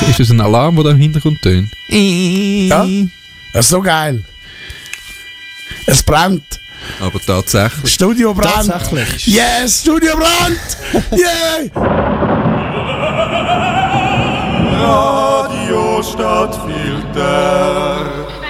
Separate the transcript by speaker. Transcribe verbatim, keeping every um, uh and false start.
Speaker 1: Ist das ein Alarm, der da im Hintergrund tönt?
Speaker 2: Ja, das ist so geil. Es brennt.
Speaker 1: Aber tatsächlich.
Speaker 2: Studio brennt.
Speaker 3: Tatsächlich.
Speaker 2: Yes, Studio brennt. Yeah.
Speaker 4: Radio Stadtfilter.